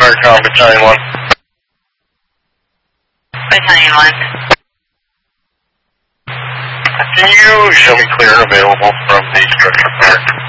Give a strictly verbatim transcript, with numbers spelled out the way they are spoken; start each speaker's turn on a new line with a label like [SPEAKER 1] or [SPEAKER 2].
[SPEAKER 1] Firecom, Battalion one.
[SPEAKER 2] Battalion one.
[SPEAKER 1] Can you show me clear available from the structure park?